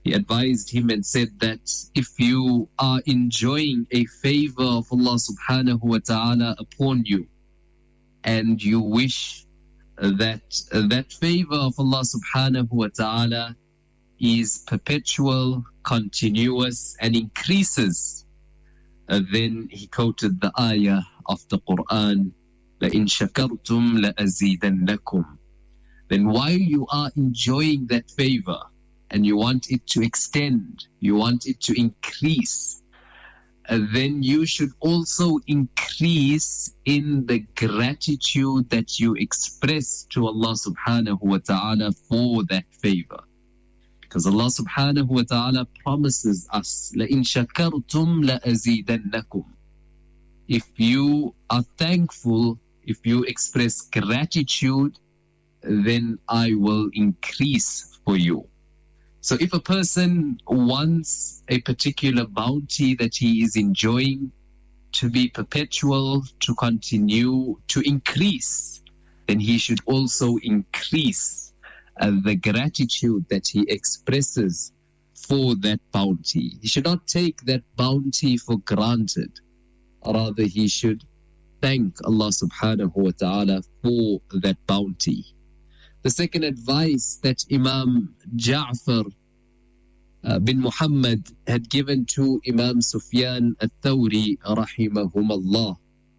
He advised him and said that if you are enjoying a favor of Allah subhanahu wa ta'ala upon you, and you wish that favor of Allah subhanahu wa ta'ala is perpetual, continuous, and increases, then he quoted the ayah of the Quran, لَإِن شَكَرْتُمْ لَأَزِيدَنَّكُمْ. Then while you are enjoying that favor and you want it to extend, you want it to increase, then you should also increase in the gratitude that you express to Allah subhanahu wa ta'ala for that favor. Because Allah subhanahu wa ta'ala promises us, لَإِن شَكَرْتُمْ لَأَزِيدَنَّكُمْ. If you are thankful, if you express gratitude, then I will increase for you. So if a person wants a particular bounty that he is enjoying to be perpetual, to continue, to increase, then he should also increase the gratitude that he expresses for that bounty. He should not take that bounty for granted. Rather, he should thank Allah subhanahu wa ta'ala for that bounty. The second advice that Imam Ja'far bin Muhammad had given to Imam Sufyan al-Thawri rahimahumullah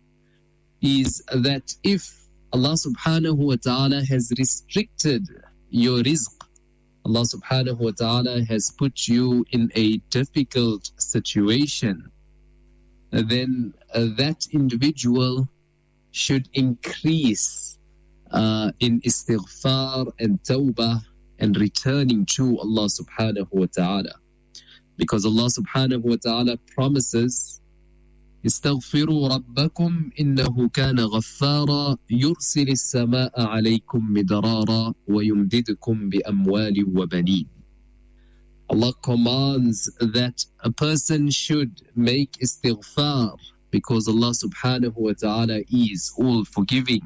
is that if Allah subhanahu wa ta'ala has restricted your rizq, Allah subhanahu wa ta'ala has put you in a difficult situation, then that individual should increase in istighfar and tawbah and returning to Allah subhanahu wa ta'ala. Because Allah subhanahu wa ta'ala promises, استغفروا ربكم إنه كان غفارا يرسل السماء عليكم مدرارا ويمددكم بأموال وبنين. Allah commands that a person should make istighfar because Allah subhanahu wa ta'ala is all forgiving.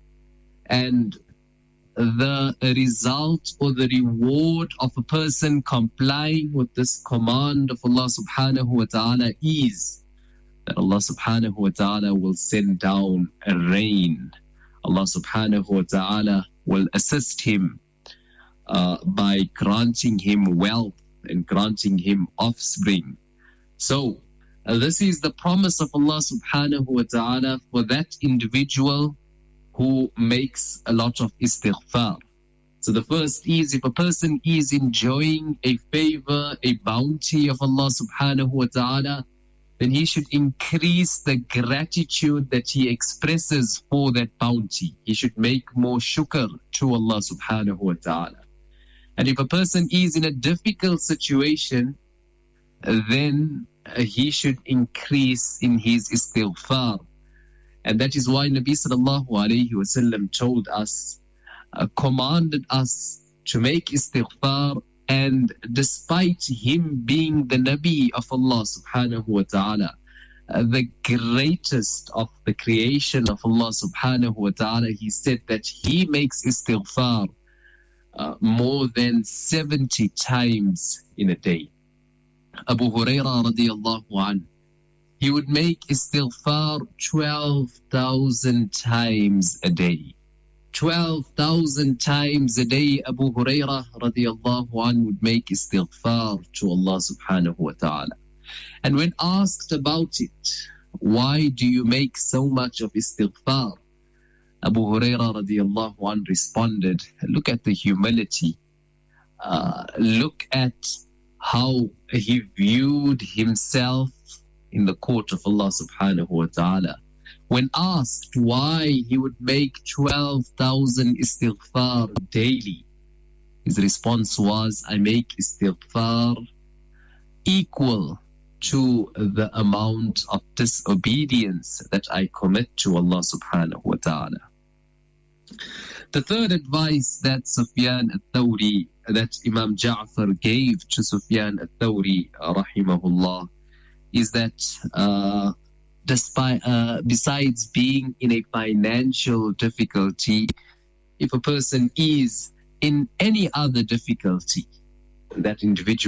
And the result or the reward of a person complying with this command of Allah subhanahu wa ta'ala is that Allah subhanahu wa ta'ala will send down a rain. Allah subhanahu wa ta'ala will assist him by granting him wealth and granting him offspring. So this is the promise of Allah subhanahu wa ta'ala for that individual who makes a lot of istighfar. So the first is, if a person is enjoying a favor, a bounty of Allah subhanahu wa ta'ala, then he should increase the gratitude that he expresses for that bounty. He should make more shukr to Allah subhanahu wa ta'ala. And if a person is in a difficult situation, then he should increase in his istighfar. And that is why Nabi sallallahu alayhi wa sallam told us, commanded us to make istighfar. And despite him being the Nabi of Allah subhanahu wa ta'ala, the greatest of the creation of Allah subhanahu wa ta'ala, he said that he makes istighfar more than 70 times in a day. Abu Hurairah radiyallahu anhu, he would make istighfar 12,000 times a day. 12,000 times a day, Abu Hurairah radiyallahu anhu would make istighfar to Allah subhanahu wa ta'ala. And when asked about it, why do you make so much of istighfar? Abu Hurairah radiyallahu anhu responded, look at the humility. Look at how he viewed himself in the court of Allah subhanahu wa ta'ala. When asked why he would make 12,000 istighfar daily, his response was, I make istighfar equal to the amount of disobedience that I commit to Allah subhanahu wa ta'ala. The third advice that Sufyan al-Thawri, that Imam Ja'far gave to Sufyan al-Thawri rahimahullah, is that besides being in a financial difficulty, if a person is in any other difficulty, that individual